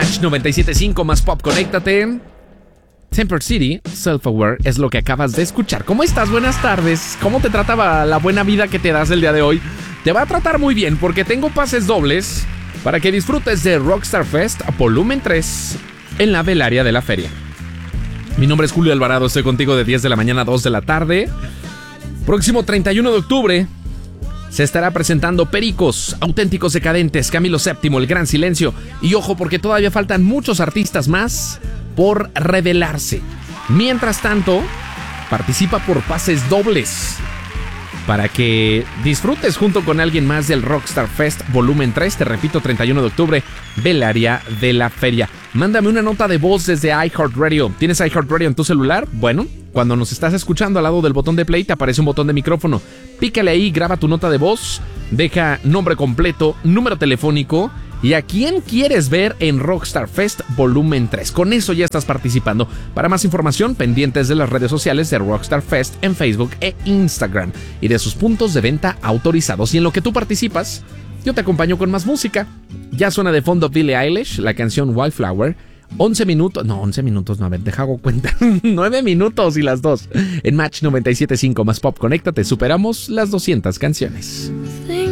Match 97.5 más pop, conéctate. Temper City, Self-Aware es lo que acabas de escuchar. ¿Cómo estás? Buenas tardes. ¿Cómo te trataba la buena vida que te das el día de hoy? Te va a tratar muy bien porque tengo pases dobles para que disfrutes de Rockstar Fest Volumen 3 en la velaria de la feria. Mi nombre es Julio Alvarado, estoy contigo de 10 de la mañana a 2 de la tarde. Próximo 31 de octubre se estará presentando Pericos, Auténticos Decadentes, Camilo VII, El Gran Silencio. Y ojo, porque todavía faltan muchos artistas más por revelarse. Mientras tanto, participa por pases dobles para que disfrutes junto con alguien más del Rockstar Fest Volumen 3. Te repito, 31 de octubre, velaria de la feria. Mándame una nota de voz desde iHeartRadio. ¿Tienes iHeartRadio en tu celular? Bueno, cuando nos estás escuchando, al lado del botón de play te aparece un botón de micrófono. Pícale ahí, graba tu nota de voz, deja nombre completo, número telefónico y a quién quieres ver en Rockstar Fest Volumen 3. Con eso ya estás participando. Para más información, pendientes de las redes sociales de Rockstar Fest en Facebook e Instagram y de sus puntos de venta autorizados. Y en lo que tú participas, yo te acompaño con más música. Ya suena de fondo Billie Eilish, la canción Wildflower. 11 minutos, no, a ver, deja hago cuenta. 9 minutos y las 2. En Match 97.5 más pop, conéctate, superamos las 200 canciones.